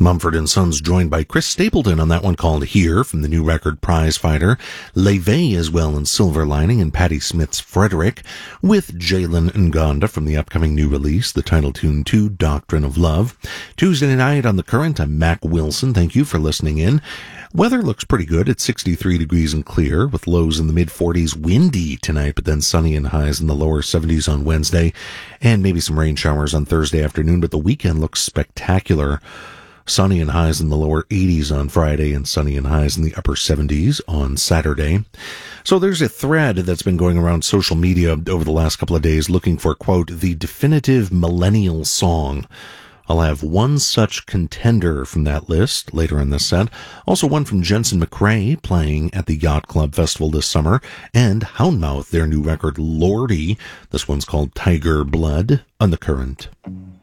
Mumford & Sons joined by Chris Stapleton on that one called Here from the new record Prize Fighter. Leve as well in Silver Lining and Patti Smith's Frederick with Jalen Ngonda from the upcoming new release, the title tune to Doctrine of Love. Tuesday night on The Current, I'm Mac Wilson. Thank you for listening in. Weather looks pretty good. It's 63 degrees and clear with lows in the mid-40s. Windy tonight, but then sunny and highs in the lower 70s on Wednesday. And maybe some rain showers on Thursday afternoon, but the weekend looks spectacular. Sunny and highs in the lower 80s on Friday and sunny and highs in the upper 70s on Saturday. So there's a thread that's been going around social media over the last couple of days looking for, quote, the definitive millennial song. I'll have one such contender from that list later in this set. Also one from Jensen McRae playing at the Yacht Club Festival this summer. And Houndmouth, their new record, Lordy. This one's called Tiger Blood on The Current.